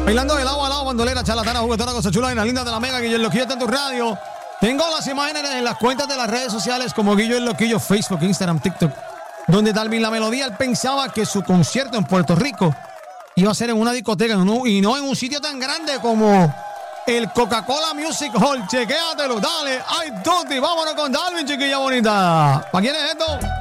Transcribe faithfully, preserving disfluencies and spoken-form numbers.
Bailando de lado a lado, bandolera, charlatana, juguetona, cosa chula y la linda de la Mega, Guillo el Loquillo está en tu radio. Tengo las imágenes en las cuentas de las redes sociales como Guillo el Loquillo, Facebook, Instagram, TikTok, donde Dalvin La Melodía, él pensaba que su concierto en Puerto Rico iba a ser en una discoteca y no en un sitio tan grande como el Coca-Cola Music Hall. Chequéatelo, dale. Ay, Tuti, vámonos con Dalvin, chiquilla bonita. ¿Para quién es esto?